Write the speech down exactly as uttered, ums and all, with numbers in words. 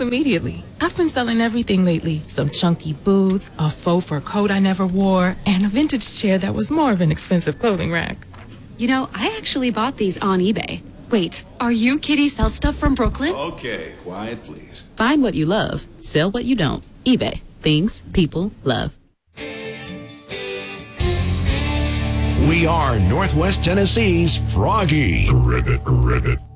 almost immediately. I've been selling everything lately. Some chunky boots, a faux fur coat I never wore, and a vintage chair that was more of an expensive clothing rack. You know, I actually bought these on eBay. Wait, are you Kitty Sell Stuff from Brooklyn? Okay, quiet please. Find what you love, sell what you don't. eBay. Things people love. We are Northwest Tennessee's Froggy. Ribbit, ribbit.